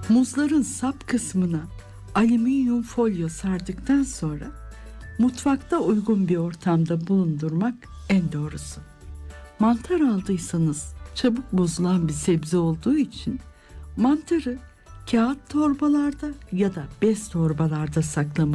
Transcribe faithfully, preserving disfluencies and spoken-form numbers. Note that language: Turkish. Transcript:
Muzların sap kısmına alüminyum folyo sardıktan sonra mutfakta uygun bir ortamda bulundurmak en doğrusu. Mantar aldıysanız çabuk bozulan bir sebze olduğu için mantarı kağıt torbalarda ya da bez torbalarda saklamalısınız.